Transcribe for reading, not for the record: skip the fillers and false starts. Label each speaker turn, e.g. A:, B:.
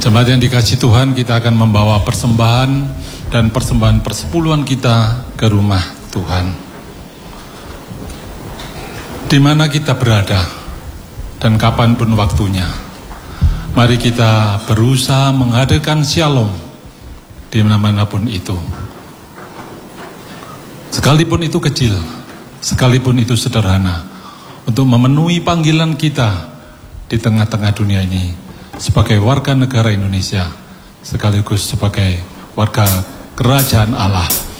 A: Jemaat yang dikasihi Tuhan, kita akan membawa persembahan dan persembahan persepuluhan kita ke rumah Tuhan. Di mana kita berada dan kapanpun waktunya, mari kita berusaha menghadirkan shalom di mana-manapun itu. Sekalipun itu kecil, sekalipun itu sederhana, untuk memenuhi panggilan kita di tengah-tengah dunia ini, sebagai warga negara Indonesia, sekaligus sebagai warga kerajaan Allah.